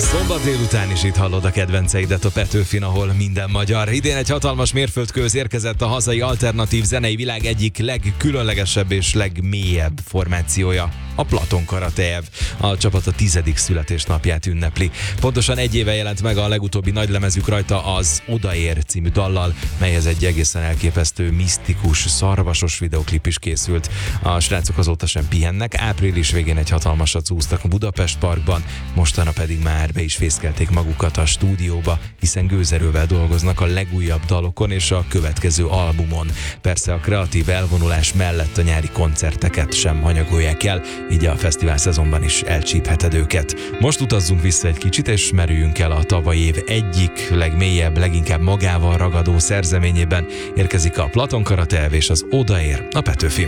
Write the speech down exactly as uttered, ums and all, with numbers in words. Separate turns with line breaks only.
Szombat délután is itt hallod a kedvenceidet a Petőfin, ahol minden magyar. Idén egy hatalmas mérföldkőhöz érkezett a hazai alternatív zenei világ egyik legkülönlegesebb és legmélyebb formációja, a Platon Karateev. A csapat a tizedik születésnapját ünnepli. Pontosan egy éve jelent meg a legutóbbi nagylemezük, rajta az Odaér című dallal, melyhez egy egészen elképesztő, misztikus, szarvasos videoklip is készült. A srácok azóta sem pihennek, április végén egy hatalmasat úsztak a Budapest Parkban, mostanra pedig már be is fészkelték magukat a stúdióba, hiszen gőzerővel dolgoznak a legújabb dalokon és a következő albumon. Persze a kreatív elvonulás mellett a nyári koncerteket sem hanyagolják el, így a fesztivál szezonban is elcsípheted őket. Most utazzunk vissza egy kicsit, és merüljünk el a tavalyi év egyik legmélyebb, leginkább magával ragadó szerzeményében. Érkezik a Platon Karateev és az Odaér a Petőfin.